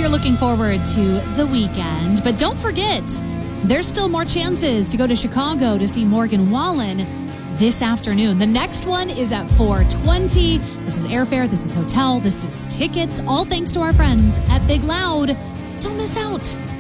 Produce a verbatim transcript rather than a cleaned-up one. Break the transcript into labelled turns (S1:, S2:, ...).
S1: you're looking forward to the weekend. But don't forget, there's still more chances to go to Chicago to see Morgan Wallen this afternoon. The next one is at four twenty. This is airfare, this is hotel, this is tickets, all thanks to our friends at Big Loud. Don't miss out.